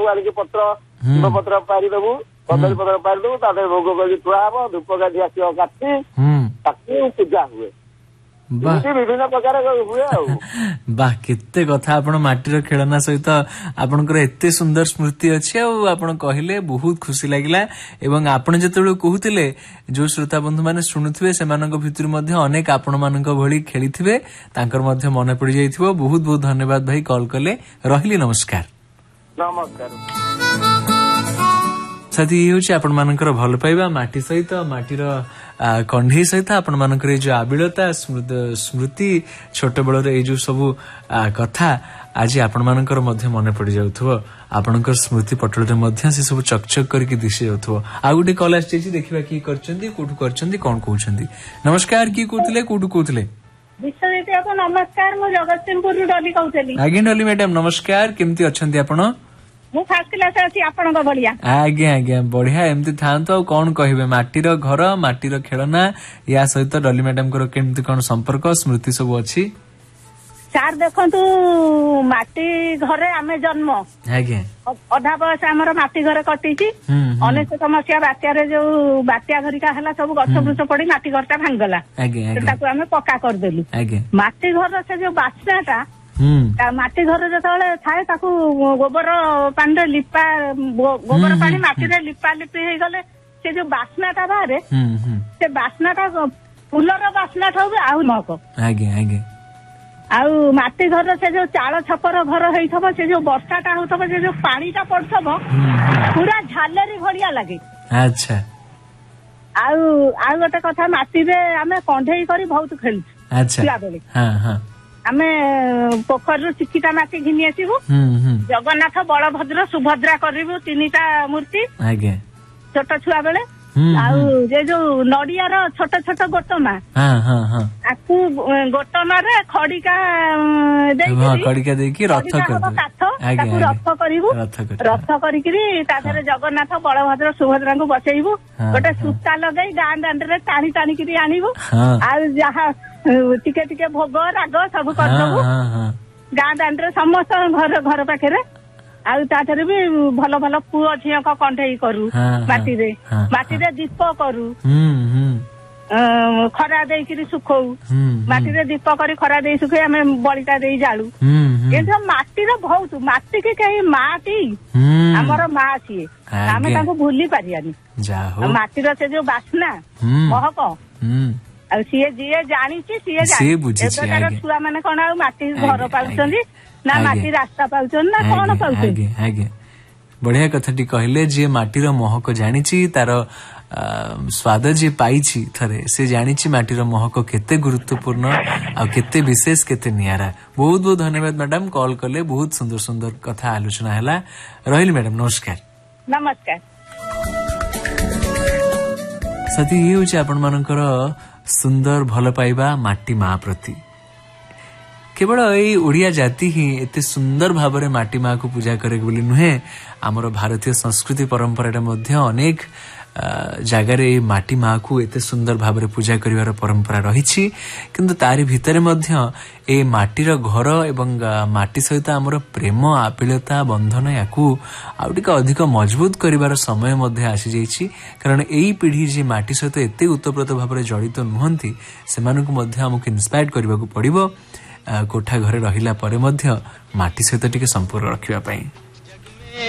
ଆଣିକି ପତ୍ର ନିମ ପତ୍ର ପାରିଦବୁ, କଦଳୀ ପତ୍ର ପାରିଦବୁ, ତା ଦେହରେ ଭୋଗ କରିକି ଥୁଆ ହବ, ଧୂପ କାଠି ଆସିବ କାଠି, ତାକୁ ପୂଜା ହୁଏ। ବିଭିନ୍ନ ପ୍ରକାର ହୁଏ ଆଉ। ବାଃ, କେତେ କଥା ଆପଣ ମାଟିର ଖେଳନା ସହିତ ଆପଣଙ୍କର ଏତେ ସୁନ୍ଦର ସ୍ମୃତି ଅଛି। ଆଉ ଆପଣ କହିଲେ ବହୁତ ଖୁସି ଲାଗିଲା। ଏବଂ ଆପଣ ଯେତେବେଳେ କହୁଥିଲେ ଯୋଉ ଶ୍ରୋତା ବନ୍ଧୁ ମାନେ ଶୁଣୁଥିବେ ସେମାନଙ୍କ ଭିତରୁ ମଧ୍ୟ ଅନେକ ଆପଣ ମାନଙ୍କ ଭଳି ଖେଳିଥିବେ, ତାଙ୍କର ମଧ୍ୟ ମନେ ପଡି ଯାଇଥିବ। ବହୁତ ବହୁତ ଧନ୍ୟବାଦ ଭାଇ, କଲ୍ କଲେ। ରହିଲି, ନମସ୍କାର। ନମସ୍କାର। ସାଥୀ, ଇଏ ହେଉଛି ଆପଣ ମାନଙ୍କର ଭଲ ପାଇବା ମାଟି ସହିତ, ମାଟିର କଣ୍ଢେଇ ସହିତ ଆପଣ ମାନଙ୍କର ଏଇ ଯୋଉ ଆବିଳତା, ସ୍ମୃତି, ଛୋଟବେଳର ଏଇ ଯୋଉ ସବୁ କଥା ଆଜି ଆପଣ ମାନଙ୍କର ମଧ୍ୟ ମନେ ପଡି ଯାଉଥିବ। ଆପଣଙ୍କର ସ୍ମୃତି ପଟଳରେ ମଧ୍ୟ ସେ ସବୁ ଚକଚକ କରିକି ଦିଶି ଯାଉଥିବ। ଆଉ ଗୋଟେ କଲ୍ ଆସିଯାଇଛି, ଦେଖିବା କିଏ କରିଛନ୍ତି, କୋଉଠୁ କରିଛନ୍ତି, କଣ କହୁଛନ୍ତି। ନମସ୍କାର, କିଏ କହୁଥିଲେ, କୋଉଠୁ କହୁଥିଲେ? ନମସ୍କାର, ମୁଁ ଜଗତସିଂହପୁରରୁ ଡଲି କହୁଥିଲି। ଆଜ୍ଞା ଡଲି ମ୍ୟାଡାମ ନମସ୍କାର, କେମିତି ଅଛନ୍ତି ଆପଣ? ମୁଁ ଫାର୍ଷ୍ଟ କ୍ଲାସ ଅଛି ଆପଣଙ୍କ ଭଳିଆ। ଆଜ୍ଞା ଆଜ୍ଞା, ବଢିଆ, ଏମିତି ଥାଆନ୍ତୁ। ଆଉ କଣ କହିବେ, ମାଟିର ଘର, ମାଟିର ଖେଳନା, ୟା ସହିତ ଡଲି ମ୍ୟାଡାମଙ୍କର କେମିତି କଣ ସମ୍ପର୍କ, ସ୍ମୃତି ସବୁ ଅଛି? ସାର୍ ଦେଖନ୍ତୁ, ମାଟି ଘରେ ଆମେ ଜନ୍ମ, ଆଜ୍ଞା, ଅଧା ବୟସ ଆମର ମାଟି ଘରେ କଟିଛି। 19 ମସିହା ବାତ୍ୟାରେ ଯୋଉ ବାତ୍ୟା ଘରିକା ହେଲା, ସବୁ ଗଛ ବୃଛ ପଡି ମାଟି ଘରଟା ଭାଙ୍ଗିଗଲା, ସେଟାକୁ ଆମେ ପକ୍କା କରିଦେଲୁ। ମାଟି ଘରର ସେ ଯୋଉ ବାସ୍ନାଟା, ମାଟି ଘର ଯେତେବେଳେ ଥାଏ ତାକୁ ଗୋବର ପାଣିରେ ଲିପା, ଗୋବର ପାଣି ମାଟିରେ ଲିପା ଲିପି ହେଇଗଲେ ସେ ଯୋଉ ବାସ୍ନାଟା ବାହାରେ, ସେ ବାସ୍ନାଟା ଫୁଲର ବାସ୍ନା ଠାରୁ ବି ଆଉ ମହକ। ଆଜ୍ଞା ଆଜ୍ଞା। ଆଉ ମାଟି ଘରର ସେ ଯୋଉ ଚାଳ ଛପର ଘର ହେଇଥିବ, ସେ ଯୋଉ ବର୍ଷାଟା ହଉଥିବ, ସେ ଯୋଉ ପାଣିଟା ପଡୁଥିବ, ପୁରା ଝାଲେରି ଭଳିଆ ଲାଗେ। ଆଚ୍ଛା। ଆଉ ଗୋଟେ କଥା, ମାଟିରେ ଆମେ କଣ୍ଢେଇ କରି ବହୁତ ଖେଳୁଛୁ। ଛୁଆବେଳେ ଆମେ ପୋଖରୀରୁ ଚିକିଟା ମାଟି ଘିନି ଆସିବୁ, ଜଗନ୍ନାଥ, ବଳଭଦ୍ର, ସୁଭଦ୍ରା କରିବୁ 3ଟା ମୂର୍ତ୍ତି ଛୋଟ ଛୁଆ ବେଳେ। ଆଉ ଯେ ଯୋଉ ନଡିଆର ଛୋଟ ଛୋଟ ଗୋଟମା, ତାକୁ ଗୋଟମାରେ ଖଡିକା ଦେଇକି ରଥ କାଠ, ତାକୁ ରଥ କରିବୁ। ରଥ କରିକିରି ତା ଦେହରେ ଜଗନ୍ନାଥ, ବଳଭଦ୍ର, ସୁଭଦ୍ରାଙ୍କୁ ବସେଇବୁ। ଗୋଟେ ସୂତା ଲଗେଇ ଗାଁ ଦାଣ୍ଡରେ ଟାଣି ଟାଣିକିରି ଆଣିବୁ। ଆଉ ଯାହା ଟିକେ ଟିକେ ଭୋଗ ରାଗ ସବୁ କରିଦବୁ ଗାଁ ଦାଣ୍ଡରେ ସମସ୍ତଙ୍କ ଘର ପାଖରେ। ଆଉ ତା ଦେହରେ ବି ଭଲ ଭଲ ପୁଅ ଝିଅଙ୍କ କଣ୍ଢେଇ କରୁ, ମାଟିରେ ଦୀପ କରୁ, ଖରା ଦେଇକିରି ଶୁଖଉ, ମାଟିରେ ଦୀପ କରି ଖରା ଦେଇ ଶୁଖେଇ ଆମେ ବଳିତା ଦେଇ ଜାଳୁ। କିନ୍ତୁ ମାଟିର ବହୁତ, ମାଟିକି କେହି ମାଟି ଆମର ମା ସିଏ, ଆମେ ତାଙ୍କୁ ଭୁଲି ପାରିବାନି। ମାଟିର ସେ ଯୋଉ ବାସ୍ନା, ମହକ, ଆଉ ସିଏ ଯିଏ ଜାଣିଛି ସିଏ ଏବେକାର ଛୁଆ ମାନେ କଣ ଆଉ ମାଟି ଘର ପାଉଛନ୍ତି ନା ମାଟି ରାସ୍ତା ପାଉଛନ୍ତି ନା କଣ ପାଉଛନ୍ତି? ବଢିଆ କଥାଟି କହିଲେ, ଯିଏ ମାଟିର ମହକ ଜାଣିଛି, ତାର ସ୍ୱାଦ ଯିଏ ପାଇଛି ଥରେ, ସେ ଜାଣିଛି ମାଟିର ମହକ କେତେ ଗୁରୁତ୍ୱପୂର୍ଣ୍ଣ ଆଉ କେତେ ବିଶେଷ, କେତେ ନିଆରା। ବହୁତ ବହୁତ ଧନ୍ୟବାଦ ମ୍ୟାଡାମ, କଲ୍ କଲେ। ବହୁତ ସୁନ୍ଦର ସୁନ୍ଦର କଥା ଆଲୋଚନା ହେଲା। ରହିଲି ମ୍ୟାଡାମ, ନମସ୍କାର। ନମସ୍କାର। ସାଥୀ, ଇଏ ହେଉଛି ଆପଣ ମାନଙ୍କର ସୁନ୍ଦର ଭଲ ପାଇବା ମାଟି ମା ପ୍ରତି। କେବଳ ଏଇ ଓଡିଆ ଜାତି ହିଁ ଏତେ ସୁନ୍ଦର ଭାବରେ ମାଟି ମାକୁ ପୂଜା କରେ ବୋଲି ନୁହେଁ, ଆମର ଭାରତୀୟ ସଂସ୍କୃତି ପରମ୍ପରାରେ ମଧ୍ୟ ଅନେକ ଜାଗାରେ ଏଇ ମାଟି ମାକୁ ଏତେ ସୁନ୍ଦର ଭାବରେ ପୂଜା କରିବାର ପରମ୍ପରା ରହିଛି। କିନ୍ତୁ ତାରି ଭିତରେ ମଧ୍ୟ ଏଇ ମାଟିର ଘର ଏବଂ ମାଟି ସହିତ ଆମର ପ୍ରେମ, ଆବିଳତା, ବନ୍ଧନ, ୟାକୁ ଆଉ ଟିକେ ଅଧିକ ମଜବୁତ କରିବାର ସମୟ ମଧ୍ୟ ଆସିଯାଇଛି। କାରଣ ଏଇ ପିଢି ଯିଏ ମାଟି ସହିତ ଏତେ ଉତପ୍ରୋତ ଭାବରେ ଜଡ଼ିତ ନୁହନ୍ତି, ସେମାନଙ୍କୁ ମଧ୍ୟ ଆମକୁ ଇନ୍ସପାୟାର୍ଡ କରିବାକୁ ପଡିବ, କୋଠା ଘରେ ରହିଲା ପରେ ମଧ୍ୟ ମାଟି ସହିତ ଟିକେ ସମ୍ପର୍କ ରଖିବା ପାଇଁ।